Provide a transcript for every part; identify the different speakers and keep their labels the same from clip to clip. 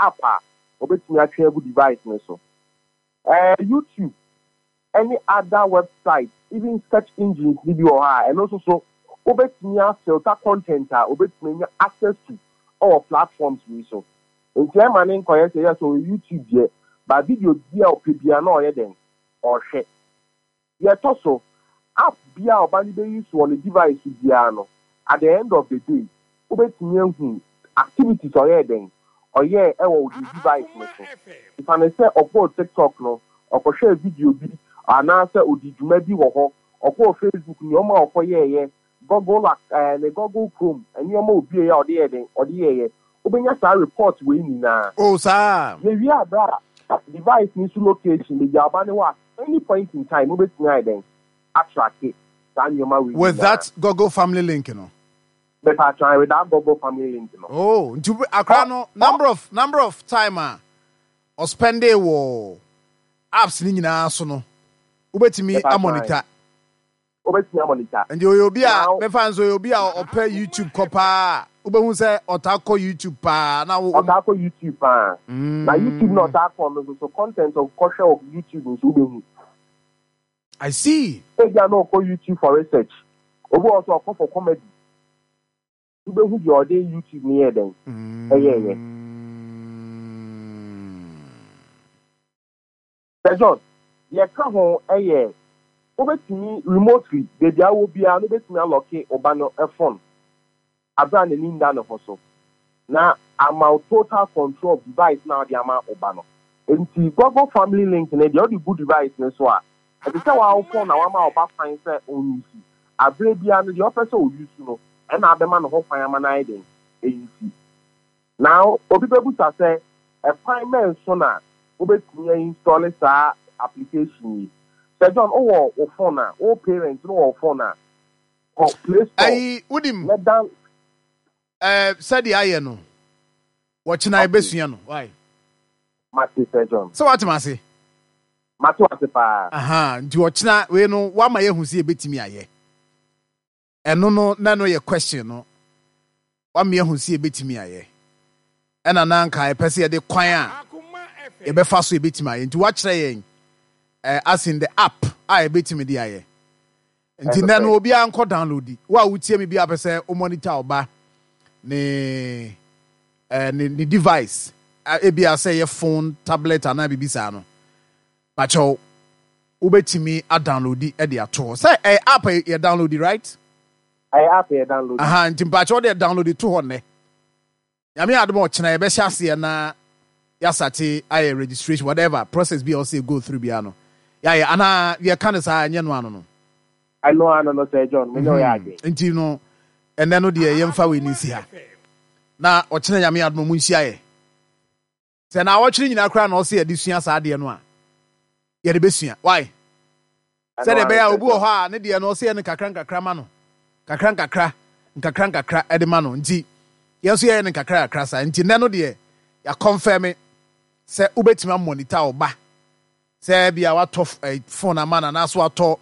Speaker 1: app obetumi atwe agu device ne so. YouTube, any other website, even search engines video and also so obetumi filter content obetumi access to all platforms we so. In time and in say yes so YouTube here, but video there or PBA no then or share. Yet also app bia obani be use on the device biano. At the end of the day, obetumi activities or then or the device so. If I say upload TikTok no or share video bi and answer odiduma bi wo ho or Facebook nyoma or Google the Google Chrome and nyoma obi or the obenya sa report we nyina.
Speaker 2: Oh sir.
Speaker 1: We are bra device needs location the jabane wa any point in time obetumi then attract it.
Speaker 2: With that Google family link, you know.
Speaker 1: But I try with that Google family link, you know.
Speaker 2: Oh, number of time or spend a war apps ni nyina so no. Ubetimi monitor. And you be a me fans you be a open YouTube kopa. Ubehu say otako YouTube pa na
Speaker 1: otako YouTube pa. Na YouTube no otako so content of culture of YouTube so ubehu.
Speaker 2: I see.
Speaker 1: They are not for YouTube for research. Obo also call for comedy. Ubehu your day YouTube near them. Yeah. John, you come home over to me remotely. The dia will be an over to me unlock Obano a phone. I brand the name down of also. Now I'm out total control of device now the amount Obano. And the Google family link and the other good device and so on. And the our phone now I'm about fine set on you. I bring beyond the officer will use you know and I demand of fireman hiding. Now people say a prime man sooner over to me install this application. John, oh, phone, oh, parents, no, phone, oh, place.
Speaker 2: I would him. Said the iron. Watching I best you know. Why?
Speaker 1: Matty said John.
Speaker 2: So what am I say?
Speaker 1: Matty was the fire.
Speaker 2: Do watch now. We know what my who see a bit me aye. And no, your question, no. One me who see a bit me aye. And an anchor, I perceive the choir. A be fast a bit me into watch saying. As in the app, I bet me the aye. And then will be uncle download. What would see me be up say o monitor oba ne device. Ebi I say your phone, tablet, and ibisa no. But you ubeti me a download at the ato. Say app you download right?
Speaker 1: I app you download.
Speaker 2: And timpacho they download it 200. Yami admo china be shasi na yasati I registration whatever process be also go through biano. Yeah, ana we can say anya no ano no.
Speaker 1: I know say John, me know ya again.
Speaker 2: Nti no ene no de yemfa we ni si ha. Na o kine nyame admo mu nhia ye. Se na wo kire nyina kra na o se ye sua sa de no a. Ye de besua. Why? Se de be ya obu ho a ne de no o se ye ne kakra ma no. Kakra e de ma no. Nti ye so ye ne kakra sa. Nti ne no de ya confirm se ubetima monitor oba. Say be our tough phone amana na so ato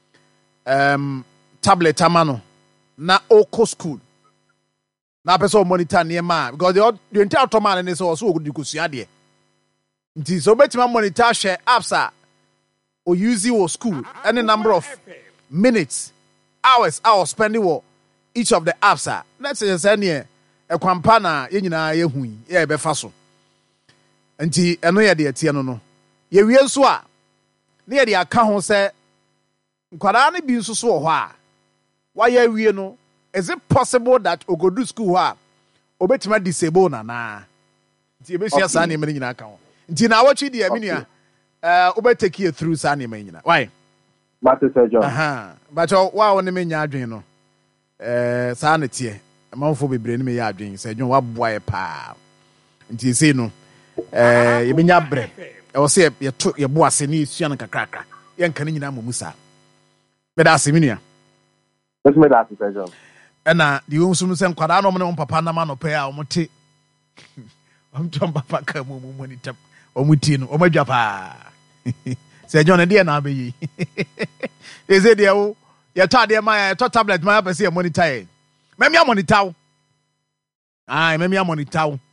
Speaker 2: tablet amano na oko school na person monitor near ma because the entire automan and so go kusua de nti so betima monitor share apps or use your school any number of minutes hours spending with each of the apps let's say near a kwampana ye nyina ye hu ye be fa so nti eno ye de tie no ye wie nso a ne ye de aka ho se nkwara ne bi nso so ho a wa ye wie no is it possible that ogodu school ha obetima disable na nti ebesia sa ne me nyina aka ho nti na wachi de aminia obetake you through sa ne me nyina why
Speaker 1: Matthew John
Speaker 2: but wa won me nya adwen no sa ne tie amanfo bebre ne me ya adwen se adwen wa boa ye pa nti sei no ye benya bre e wo se ye to ye bo ase ni sua no kakrakra ye nka ne nyina momusa me da ase minua
Speaker 1: me da ase John
Speaker 2: na di wo sunu se nkwada no mo ne papa na ma no pe a o mote am to papa ka mo monitor o muti no o madwa pa se John de na be yi e se de wo ye to ade ma ye to tablet ma ya pe se monitor ye memia monitor ai memia monitor